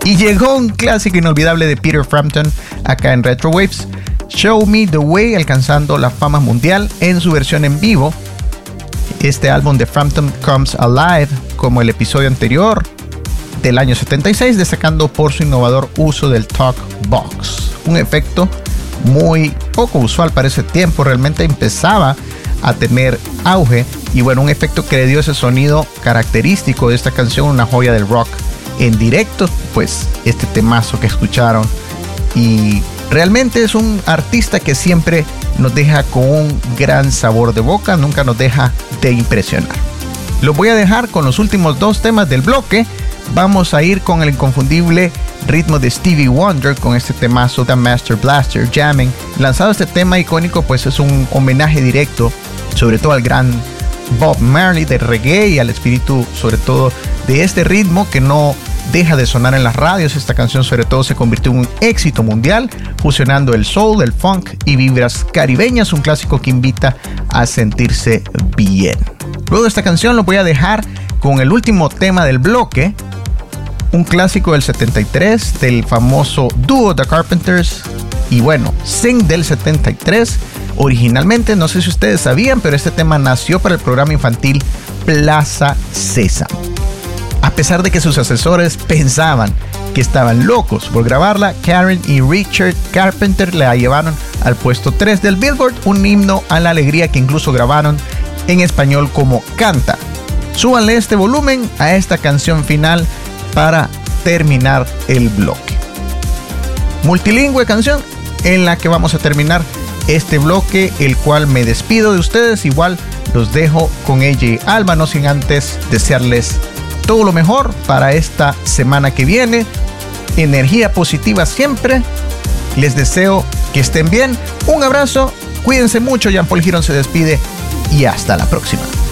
Y llegó un clásico inolvidable de Peter Frampton acá en Retro Waves, Show Me the Way, alcanzando la fama mundial en su versión en vivo. Este álbum de Frampton Comes Alive, como el episodio anterior del año 76, destacando por su innovador uso del Talk Box, un efecto muy poco usual para ese tiempo. Realmente empezaba a tener auge y bueno, un efecto que le dio ese sonido característico de esta canción, una joya del rock en directo, pues este temazo que escucharon. Y realmente es un artista que siempre nos deja con un gran sabor de boca, nunca nos deja de impresionar. Los voy a dejar con los últimos dos temas del bloque. Vamos a ir con el inconfundible ritmo de Stevie Wonder con este temazo The Master Blaster Jamming. Lanzado este tema icónico, pues es un homenaje directo, sobre todo al gran Bob Marley de reggae y al espíritu sobre todo de este ritmo que no deja de sonar en las radios. Esta canción sobre todo se convirtió en un éxito mundial, fusionando el soul, el funk y vibras caribeñas, un clásico que invita a sentirse bien. Luego de esta canción lo voy a dejar con el último tema del bloque, un clásico del 73 del famoso dúo The Carpenters y bueno, Sing del 73. Originalmente, no sé si ustedes sabían, pero este tema nació para el programa infantil Plaza Sésamo. A pesar de que sus asesores pensaban que estaban locos por grabarla, Karen y Richard Carpenter la llevaron al puesto 3 del Billboard, un himno a la alegría que incluso grabaron en español como Canta. Súbanle este volumen a esta canción final para terminar el bloque. Multilingüe canción en la que vamos a terminar este bloque, el cual me despido de ustedes. Igual los dejo con ella y Alba, no sin antes desearles todo lo mejor para esta semana que viene. Energía positiva siempre. Les deseo que estén bien. Un abrazo, cuídense mucho. Jean Paul Girón se despide y hasta la próxima.